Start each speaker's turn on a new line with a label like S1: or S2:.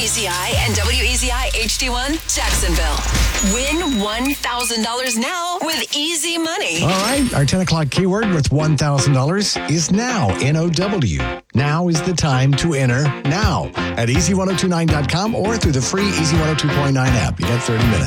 S1: WEZI and WEZI HD1 Jacksonville. Win $1,000 now with easy money.
S2: All right, our 10 o'clock keyword worth $1,000 is now, N-O-W. Now is the time to enter now at easy1029.com or through the free Easy 102.9 app. You got 30 minutes.